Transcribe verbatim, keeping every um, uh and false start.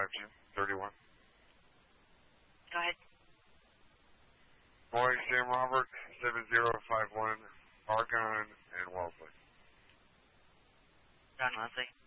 Jim, thirty-one. Go ahead. Boeing Sam Robert, seven zero five one, Argonne and Wellesley. John Leslie.